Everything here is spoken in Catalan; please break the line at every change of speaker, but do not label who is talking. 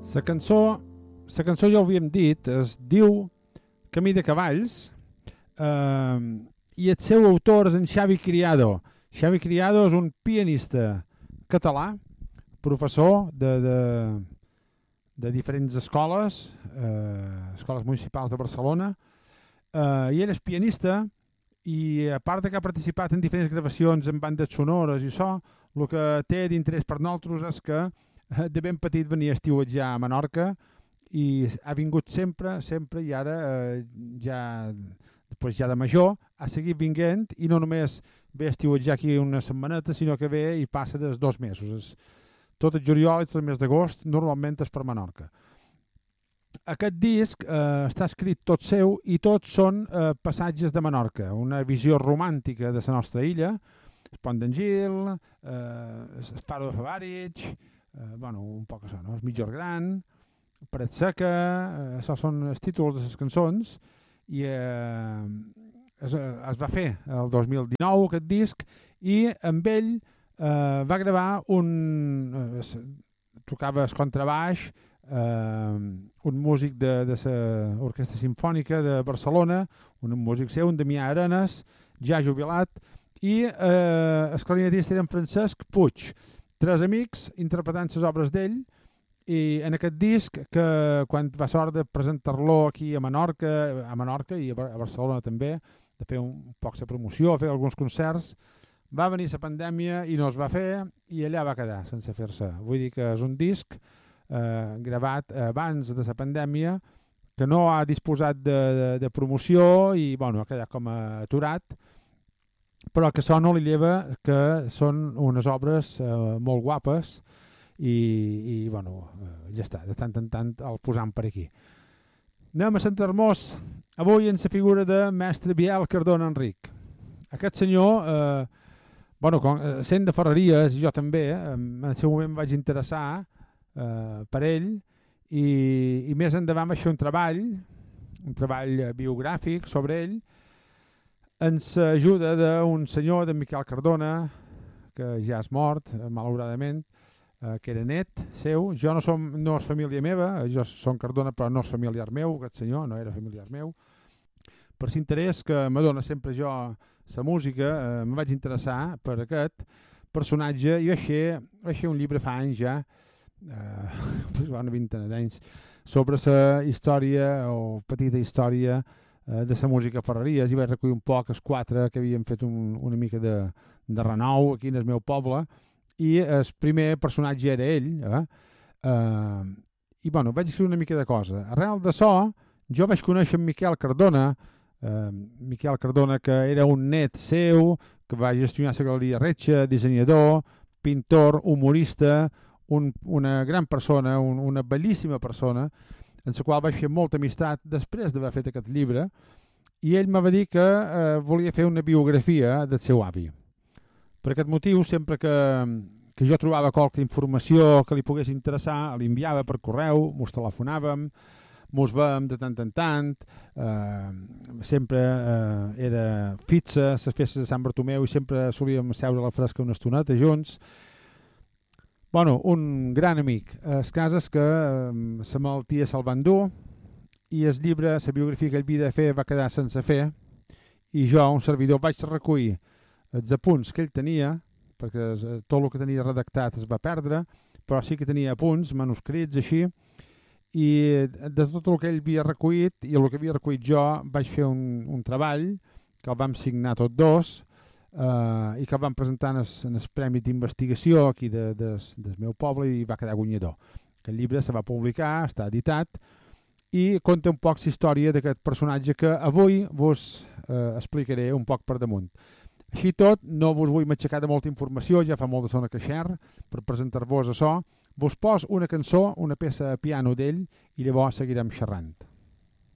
La cançó ja ho havíem dit, es diu Camí de cavalls, i el seu autor és en Xavi Criado. Xavi Criado és un pianista català, professor de diferents escoles, escoles municipals de Barcelona, i ell és pianista i a part que ha participat en diferents gravacions en bandes sonores i això, el que té d'interès per nosaltres és que de ben petit venia a estiuetjar a Menorca i ha vingut sempre i ara després ja de major ha seguit vinguent i no només ve a estiuetjar aquí una setmaneta, sinó que ve i passa dels 2 mesos. Tot el juliol i tot el mes d'agost normalment és per Menorca. Aquest disc està escrit tot seu i tots són passatges de Menorca, una visió romàntica de la nostra illa, el Pont d'en Gil, el Faro de Favarig, un poc això, no? El Mitjor Gran, Paret Seca, això són els títols de les cançons i es va fer el 2019 aquest disc i amb ell va gravar tocava el contrabaix, un músic de l'Orquestra Simfònica de Barcelona, un músic seu, un Damià Arenas, ja jubilat, i el clarinetista era en Francesc Puig. 3 amics interpretant les obres d'ell i en aquest disc que quan va sort de presentar-lo aquí a Menorca i a Barcelona també, de fer un poc de promoció, fer alguns concerts, va venir la pandèmia i no es va fer i allà va quedar sense fer-se. Vull dir que és un disc gravat abans de la pandèmia que no ha disposat de promoció i ha quedat com aturat, però que això no li lleva que són unes obres molt guapes i ja està, de tant en tant el posam per aquí. Anem a centrar-nos avui en la figura de mestre Biel Cardona Enric. Aquest senyor, sent de Ferreries, jo també, en el seu moment vaig interessar per ell i més endavant vaig fer un treball biogràfic sobre ell amb l'ajuda d'un senyor, de Miquel Cardona, que ja és mort, malauradament, que era net seu. Jo no és família meva, jo som Cardona però no és familiar meu, aquest senyor no era familiar meu. Per l'interès que m'adona sempre jo la música, em vaig interessar per aquest personatge i vaig fer un llibre fa anys ja, una vintena d'anys, sobre la història o petita història de la música a Ferreries i vaig recollir un poc els 4 que havien fet una mica de renou aquí en el meu poble i el primer personatge era ell i vaig escriure una mica de cosa. Arrel d'això jo vaig conèixer en Miquel Cardona, que era un net seu, que va gestionar la Galeria Retxa, dissenyador, pintor, humorista, una gran persona, una bellíssima persona, en la qual vaig fer molta amistat després d'haver fet aquest llibre, i ell me va dir que volia fer una biografia del seu avi. Per aquest motiu, sempre que jo trobava qualque informació que li pogués interessar, l'enviava per correu, mos telefonàvem, mos veiem de tant en tant, sempre era fixa les festes de Sant Bartomeu i sempre solíem seure a la fresca una estoneta junts. Un gran amic. El cas és que la malaltia se'l van dur i el llibre, la biografia que ell havia de fer va quedar sense fer i jo, un servidor, vaig recollir els apunts que ell tenia, perquè tot el que tenia redactat es va perdre, però sí que tenia apunts, manuscrits, així, i de tot el que ell havia recollit i el que havia recollit jo vaig fer un treball que el vam signar tots dos i que el vam presentar en el Premi d'Investigació aquí del meu poble i va quedar guanyador. Aquest llibre se va publicar, està editat i conta un poc la història d'aquest personatge que avui vos explicaré un poc per damunt. Així tot, no vos vull matxacar de molta informació, ja fa molt de sona que xer per presentar-vos això. Vos pos una cançó, una peça a piano d'ell i llavors seguirem xerrant.